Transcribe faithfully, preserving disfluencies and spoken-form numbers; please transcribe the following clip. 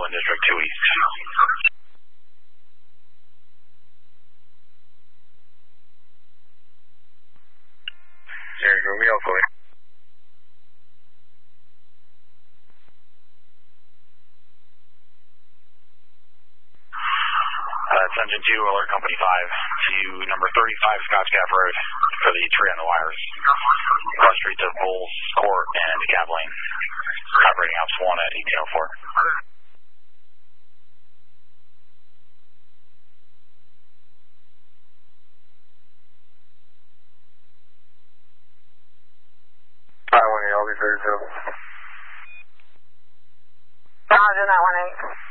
in District two East. There's Romeo, Chloe. Uh, it's Engine two, Alert Company five, to number thirty-five Scotch Gap Road for the tree on the wires. Cross streets of Bulls Court and Cab Lane. Operating Ops one at eighteen oh four. I one eight, I'll be thirty-two. Roger, that one eight.